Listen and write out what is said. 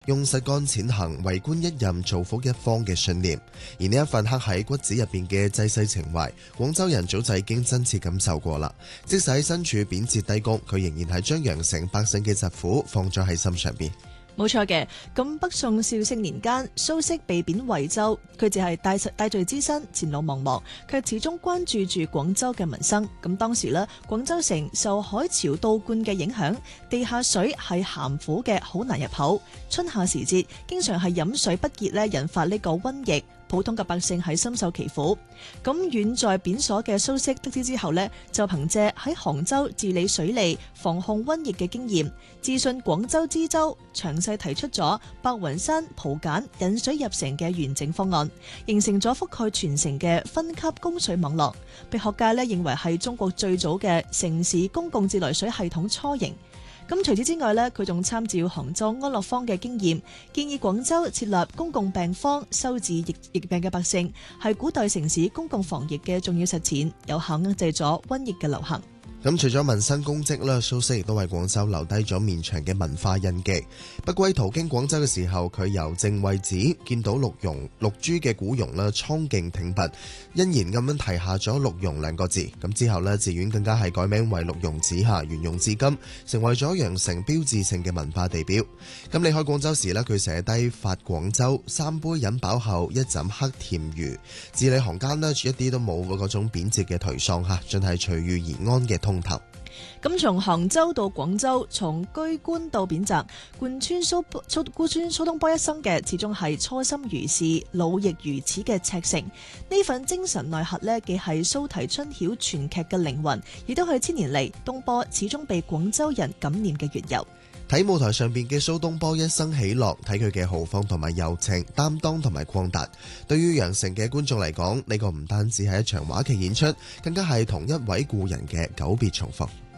用實幹踐行為官一任造福一方嘅信念。而呢一份刻喺骨子入邊嘅濟世情懷，廣州人早就已經真切感受過啦。即使喺身處貶謫低谷，佢仍然係將羊城百姓嘅疾苦放咗喺心上邊。 冇錯嘅，咁北宋紹聖年間，蘇軾被貶惠州，佢就係戴罪之身，前路茫茫，卻始終關注住廣州嘅民生。咁當時呢，廣州城受海潮倒灌嘅影響，地下水係鹹苦嘅，好難入口。春夏時節，經常係飲水不潔呢，引發呢個瘟疫。普通嘅百姓係深受其苦。咁遠在貶所嘅蘇軾得知之後呢，就憑借喺杭州治理水利、防控瘟疫嘅經驗，諮詢廣州知州，詳細提出咗白雲山蒲澗引水入城嘅完整方案，形成咗覆蓋全城嘅分級供水網絡，被學界呢認為係中國最早嘅城市公共自來水系統雛形。咁除此之外呢，佢仲參照杭州安樂坊嘅經驗，建議廣州設立公共病坊，收治疫病嘅百姓，係古代城市公共防疫嘅重要實踐，有效遏制咗瘟疫嘅流行。 咁除咗民生公職啦，蘇軾亦都為廣州留低咗綿長嘅文化印記。不歸途經廣州嘅時候，佢由正位寺見到綠珠嘅古榕啦，蒼勁挺拔，欣然咁樣題下咗綠榕兩個字。咁之後呢，寺院更加係改名為綠榕寺下，沿用至今，成為咗羊城標誌性嘅文化地標。咁離開廣州時呢，佢寫低發廣州三杯飲飽後，一枕黑甜魚。字裏行間呢，一啲都冇嗰種貶謫嘅頹喪嚇，盡係隨遇而安嘅通透。 咁從杭州到廣州，從居官到貶謫，貫穿蘇東坡一生嘅始終係初心如是，老亦如此嘅赤誠。呢份精神內核呢，既係蘇堤春曉全劇嘅靈魂，亦都係千年嚟東坡始終被廣州人感念嘅緣由。 睇舞台上邊嘅蘇東坡一生喜樂，睇佢嘅豪放同埋柔情、擔當同埋曠達。對於羊城嘅觀眾嚟講，呢個唔單止係一場話劇演出，更加係同一位故人嘅久別重逢。